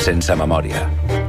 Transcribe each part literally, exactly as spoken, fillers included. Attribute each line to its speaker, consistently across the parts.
Speaker 1: sense memòria.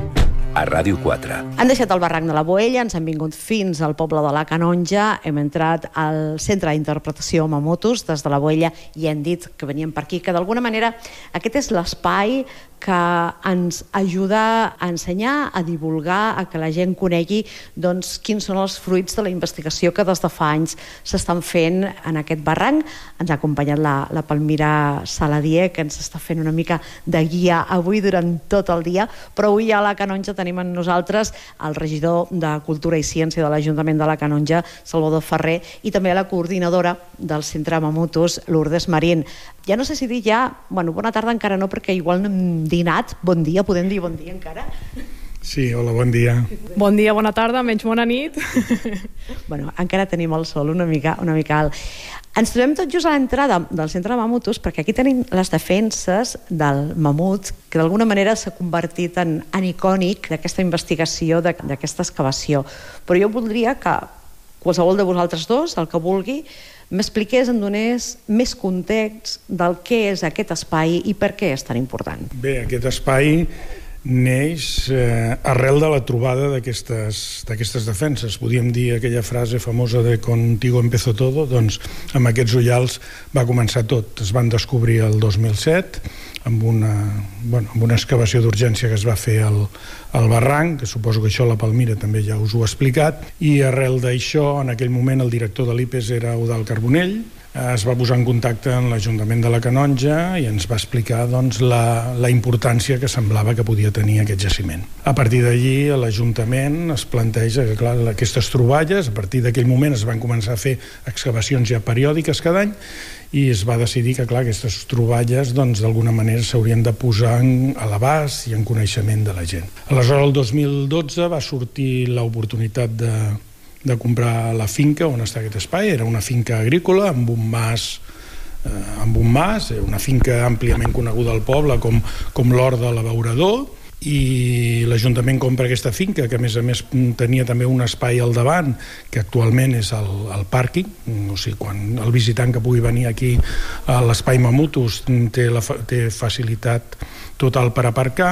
Speaker 1: A Ràdio quatre.
Speaker 2: Han deixat el barranc de la Boella, ens han vingut fins al poble de la Canonja, hem entrat al centre d'interpretació Mamutus des de la Boella i hem dit que veníem per aquí, que d'alguna manera aquest és l'espai que ens ajuda a ensenyar, a divulgar, a que la gent conegui doncs, quins són els fruits de la investigació que des de fa anys s'estan fent en aquest barranc. Ens ha acompanyat la, la Palmira Saladier, que ens està fent una mica de guia avui durant tot el dia, però avui a la Canonja tenim amb nosaltres el regidor de Cultura i Ciència de l'Ajuntament de la Canonja, Salvador Ferrer, i també la coordinadora del Centre Mamutus, Lourdes Marín. Ja no sé si dir ja, bueno, bona tarda encara no, perquè igual no hem dinat. Bon dia, podem dir bon dia encara?
Speaker 3: Sí, hola, bon dia.
Speaker 4: Bon dia, bona tarda, menys bona nit.
Speaker 2: Bueno, encara tenim el sol una mica, una mica alt. Ens trobem tot just a l'entrada del centre de Mamutus, perquè aquí tenim les defenses del mamut, que d'alguna manera s'ha convertit en, en icònic d'aquesta investigació, d'aquesta excavació. Però jo voldria que qualsevol de vosaltres dos, el que vulgui, m'expliqués, em donés més context del què és aquest espai i per què és tan important.
Speaker 3: Bé, aquest espai neix eh, arrel de la trobada d'aquestes d'aquestes defenses. Podíem dir aquella frase famosa de contigo empezó todo, doncs amb aquests ullals va començar tot. Es van descobrir el dos mil set amb una, bueno, amb una excavació d'urgència que es va fer al, al barranc, que suposo que això la Palmira també ja us ho ha explicat, i arrel d'això, en aquell moment el director de l'I P E S era Eudald Carbonell. Es va posar en contacte amb l'Ajuntament de la Canonja i ens va explicar doncs, la, la importància que semblava que podia tenir aquest jaciment. A partir d'allí, l'Ajuntament es planteja que, clar, aquestes troballes, a partir d'aquell moment es van començar a fer excavacions ja periòdiques cada any i es va decidir que, clar, aquestes troballes doncs, d'alguna manera s'haurien de posar en, a l'abast i en coneixement de la gent. Aleshores, el dos mil dotze va sortir l'oportunitat de de comprar la finca on està aquest espai. Era una finca agrícola amb un mas, eh, amb un mas, una finca àmpliament coneguda al poble com, com l'Hort de l'Abeurador, i l'Ajuntament compra aquesta finca, que a més a més tenia també un espai al davant, que actualment és el, el pàrquing. O sigui, quan el visitant que pugui venir aquí a l'espai Mamutus té, la, té facilitat total per aparcar.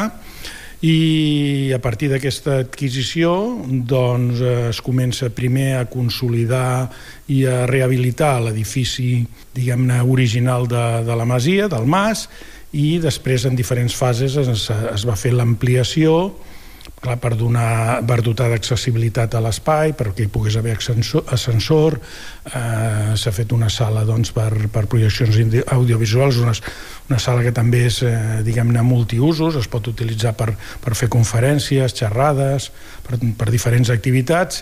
Speaker 3: I a partir d'aquesta adquisició doncs, es comença primer a consolidar i a rehabilitar l'edifici, diguem-ne, original de, de la masia, del mas, i després en diferents fases es, es va fer l'ampliació, clar, per, donar, per dotar d'accessibilitat a l'espai, perquè hi pogués haver ascensor, ascensor eh, s'ha fet una sala doncs, per, per projeccions audiovisuals, una, una sala que també és, eh, diguem-ne, multiusos, es pot utilitzar per, per fer conferències, xerrades, per, per diferents activitats.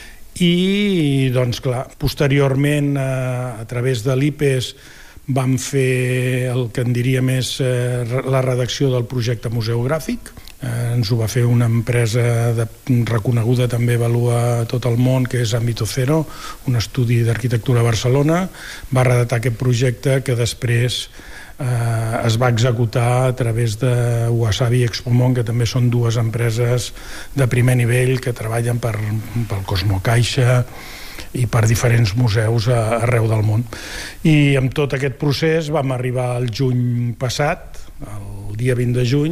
Speaker 3: I, doncs, clar, posteriorment, eh, a través de l'I P E S, vam fer el que en diria més eh, la redacció del projecte museogràfic. Eh, ens ho va fer una empresa de, reconeguda, també avalua tot el món, que és Ámbito Cero, un estudi d'arquitectura a Barcelona. Va redactar aquest projecte que després eh, es va executar a través de Wasabi i Expomont, que també són dues empreses de primer nivell que treballen per, pel Cosmocaixa i per diferents museus arreu del món. I amb tot aquest procés vam arribar al juny passat, el dia vint de juny,